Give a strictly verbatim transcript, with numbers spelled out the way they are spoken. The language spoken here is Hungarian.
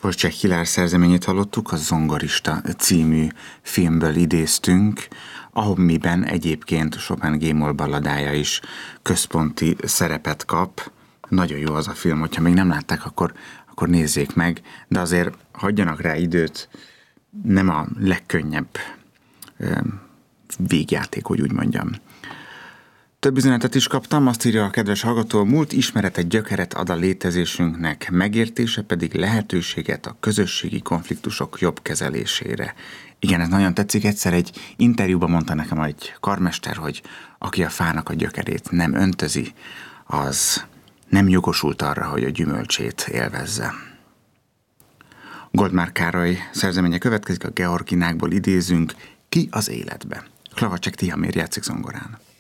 Wojciech Hilár szerzeményét hallottuk, a Zongorista című filmből idéztünk, amiben egyébként Chopin G-moll balladája is központi szerepet kap. Nagyon jó az a film, hogyha még nem látták, akkor, akkor nézzék meg, de azért hagyjanak rá időt, nem a legkönnyebb végjáték, hogy úgy mondjam. Több üzenetet is kaptam, azt írja a kedves hallgató, a múlt ismeretet gyökeret ad a létezésünknek, megértése pedig lehetőséget a közösségi konfliktusok jobb kezelésére. Igen, ez nagyon tetszik, egyszer egy interjúban mondta nekem egy karmester, hogy aki a fának a gyökerét nem öntözi, az nem jogosult arra, hogy a gyümölcsét élvezze. Goldmár Károly szerzeménye következik, a Georginákból idézünk, Ki az életbe. Klavacek Tihamér játszik zongorán.